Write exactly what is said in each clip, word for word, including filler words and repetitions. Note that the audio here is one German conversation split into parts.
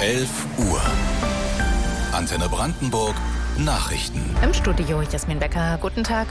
elf Uhr. Antenne Brandenburg Nachrichten. Im Studio Jasmin Becker. Guten Tag.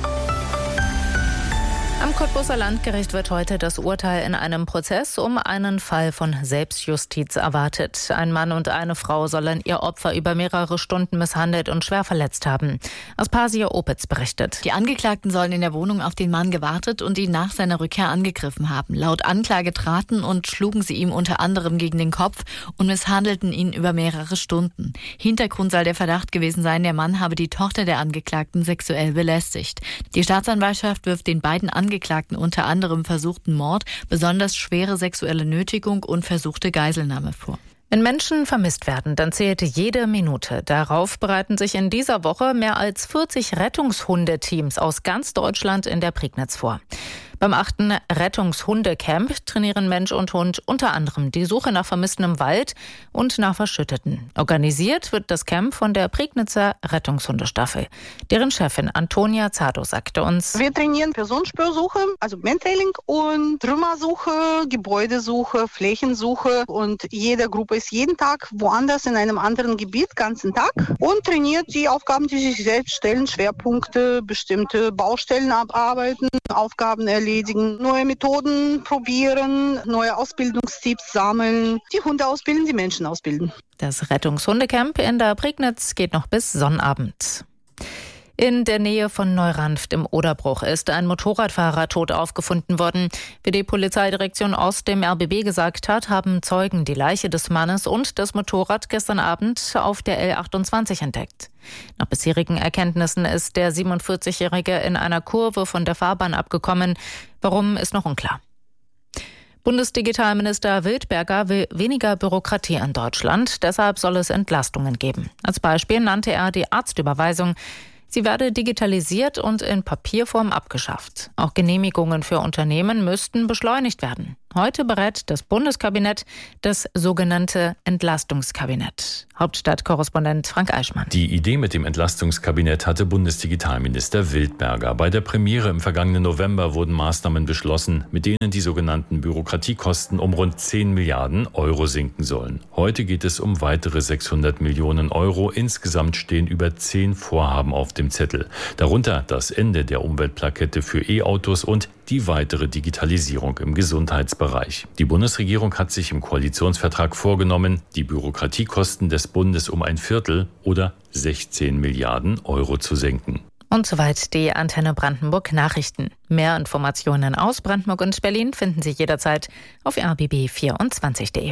Am Cottbuser Landgericht wird heute das Urteil in einem Prozess um einen Fall von Selbstjustiz erwartet. Ein Mann und eine Frau sollen ihr Opfer über mehrere Stunden misshandelt und schwer verletzt haben. Aspasia Opitz berichtet. Die Angeklagten sollen in der Wohnung auf den Mann gewartet und ihn nach seiner Rückkehr angegriffen haben. Laut Anklage traten und schlugen sie ihm unter anderem gegen den Kopf und misshandelten ihn über mehrere Stunden. Hintergrund soll der Verdacht gewesen sein, der Mann habe die Tochter der Angeklagten sexuell belästigt. Die Staatsanwaltschaft wirft den beiden Angeklagten Angeklagten unter anderem versuchten Mord, besonders schwere sexuelle Nötigung und versuchte Geiselnahme vor. Wenn Menschen vermisst werden, dann zählt jede Minute. Darauf bereiten sich in dieser Woche mehr als vierzig Rettungshundeteams aus ganz Deutschland in der Prignitz vor. Beim achten Rettungshundecamp trainieren Mensch und Hund unter anderem die Suche nach Vermissten im Wald und nach Verschütteten. Organisiert wird das Camp von der Prignitzer Rettungshundestaffel. Deren Chefin Antonia Zado sagte uns: Wir trainieren Personenspürsuche, also Mantailing und Trümmersuche, Gebäudesuche, Flächensuche, und jede Gruppe ist jeden Tag woanders in einem anderen Gebiet, ganzen Tag, und trainiert die Aufgaben, die sich selbst stellen, Schwerpunkte, bestimmte Baustellen abarbeiten, Aufgaben erledigen, neue Methoden probieren, neue Ausbildungstipps sammeln, die Hunde ausbilden, die Menschen ausbilden. Das Rettungshundecamp in der Prignitz geht noch bis Sonnabend. In der Nähe von Neuranft im Oderbruch ist ein Motorradfahrer tot aufgefunden worden. Wie die Polizeidirektion Ost dem R B B gesagt hat, haben Zeugen die Leiche des Mannes und das Motorrad gestern Abend auf der L achtundzwanzig entdeckt. Nach bisherigen Erkenntnissen ist der siebenundvierzigjährige in einer Kurve von der Fahrbahn abgekommen. Warum, ist noch unklar. Bundesdigitalminister Wildberger will weniger Bürokratie in Deutschland. Deshalb soll es Entlastungen geben. Als Beispiel nannte er die Arztüberweisung. Sie werde digitalisiert und in Papierform abgeschafft. Auch Genehmigungen für Unternehmen müssten beschleunigt werden. Heute berät das Bundeskabinett das sogenannte Entlastungskabinett. Hauptstadtkorrespondent Frank Eichmann. Die Idee mit dem Entlastungskabinett hatte Bundesdigitalminister Wildberger. Bei der Premiere im vergangenen November wurden Maßnahmen beschlossen, mit denen die sogenannten Bürokratiekosten um rund zehn Milliarden Euro sinken sollen. Heute geht es um weitere sechshundert Millionen Euro. Insgesamt stehen über zehn Vorhaben auf dem Zettel. Darunter das Ende der Umweltplakette für E-Autos und die weitere Digitalisierung im Gesundheitsbereich. Die Bundesregierung hat sich im Koalitionsvertrag vorgenommen, die Bürokratiekosten des Bundes um ein Viertel oder sechzehn Milliarden Euro zu senken. Und soweit die Antenne Brandenburg Nachrichten. Mehr Informationen aus Brandenburg und Berlin finden Sie jederzeit auf r b b vierundzwanzig punkt de.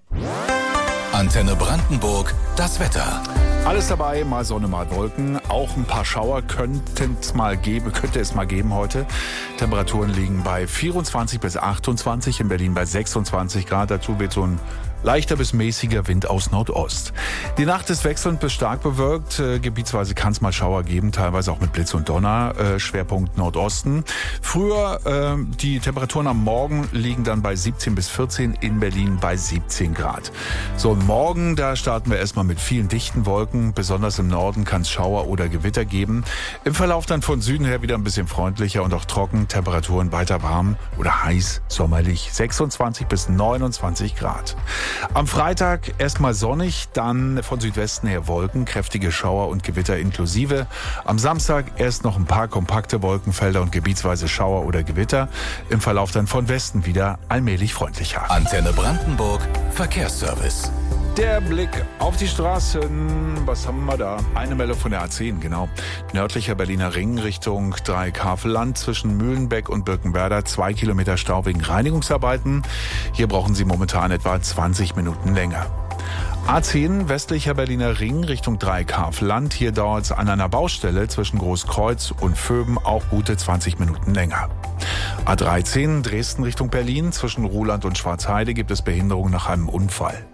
Antenne Brandenburg, das Wetter. Alles dabei, mal Sonne, mal Wolken. Auch ein paar Schauer könnten es mal geben, könnte es mal geben heute. Temperaturen liegen bei vierundzwanzig bis achtundzwanzig, in Berlin bei sechsundzwanzig Grad. Dazu wird so ein leichter bis mäßiger Wind aus Nordost. Die Nacht ist wechselnd bis stark bewölkt. Äh, gebietsweise kann es mal Schauer geben, teilweise auch mit Blitz und Donner. Äh, Schwerpunkt Nordosten. Früher äh, die Temperaturen am Morgen liegen dann bei siebzehn bis vierzehn, in Berlin bei siebzehn Grad. So, morgen, da starten wir erstmal mit vielen dichten Wolken. Besonders im Norden kann es Schauer oder Gewitter geben. Im Verlauf dann von Süden her wieder ein bisschen freundlicher und auch trocken. Temperaturen weiter warm oder heiß, sommerlich. sechsundzwanzig bis neunundzwanzig Grad. Am Freitag erstmal sonnig, dann von Südwesten her Wolken, kräftige Schauer und Gewitter inklusive. Am Samstag erst noch ein paar kompakte Wolkenfelder und gebietsweise Schauer oder Gewitter. Im Verlauf dann von Westen wieder allmählich freundlicher. Antenne Brandenburg, Verkehrsservice. Der Blick auf die Straßen. Was haben wir da? Eine Meldung von der A zehn, genau. Nördlicher Berliner Ring Richtung Dreieckhavelland zwischen Mühlenbeck und Birkenwerder. Zwei Kilometer Stau wegen Reinigungsarbeiten. Hier brauchen Sie momentan etwa zwanzig Minuten länger. A zehn, westlicher Berliner Ring Richtung Dreieckhavelland. Hier dauert es an einer Baustelle zwischen Großkreuz und Vöben auch gute zwanzig Minuten länger. A dreizehn, Dresden Richtung Berlin. Zwischen Ruhland und Schwarzheide gibt es Behinderung nach einem Unfall.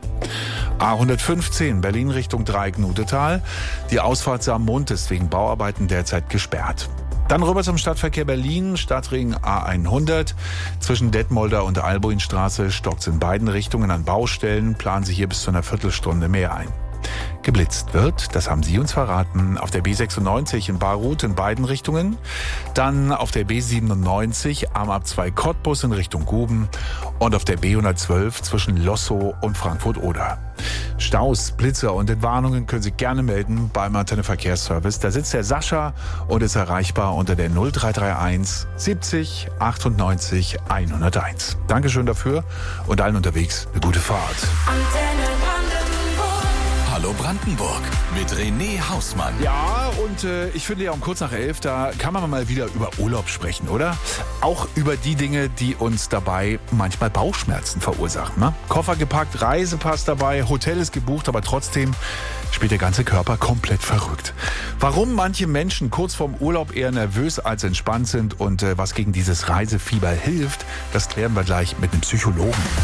A hundertfünfzehn, Berlin Richtung Dreieck-Nudetal. Die Ausfahrt Saarmund ist wegen Bauarbeiten derzeit gesperrt. Dann rüber zum Stadtverkehr Berlin, Stadtring A hundert. Zwischen Detmolder und Albuinstraße stockt es in beiden Richtungen an Baustellen. Planen Sie hier bis zu einer Viertelstunde mehr ein. Geblitzt wird, das haben Sie uns verraten, auf der B sechsundneunzig in Bayreuth in beiden Richtungen, dann auf der B siebenundneunzig am A zwei Cottbus in Richtung Guben und auf der B hundertzwölf zwischen Lossow und Frankfurt-Oder. Staus, Blitzer und Entwarnungen können Sie gerne melden beim Antenne Verkehrsservice. Da sitzt der Sascha und ist erreichbar unter der null drei drei eins siebzig achtundneunzig hunderteins. Dankeschön dafür und allen unterwegs eine gute Fahrt. Antenne Brandenburg. Hallo Brandenburg mit René Hausmann. Ja, und äh, ich finde ja um kurz nach elf, da kann man mal wieder über Urlaub sprechen, oder? Auch über die Dinge, die uns dabei manchmal Bauchschmerzen verursachen. Ne? Koffer gepackt, Reisepass dabei, Hotel ist gebucht, aber trotzdem spielt der ganze Körper komplett verrückt. Warum manche Menschen kurz vorm Urlaub eher nervös als entspannt sind und äh, was gegen dieses Reisefieber hilft, das klären wir gleich mit einem Psychologen.